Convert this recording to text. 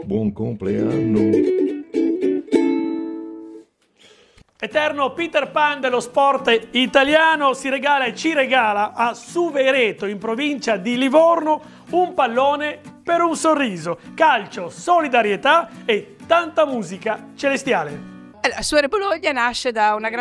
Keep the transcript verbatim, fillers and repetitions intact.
Buon compleanno. Eterno Peter Pan dello sport italiano si regala e ci regala a Suvereto, in provincia di Livorno, un pallone per un sorriso. Calcio, solidarietà e tanta musica celestiale. Allora, Suore Bologna nasce da una grande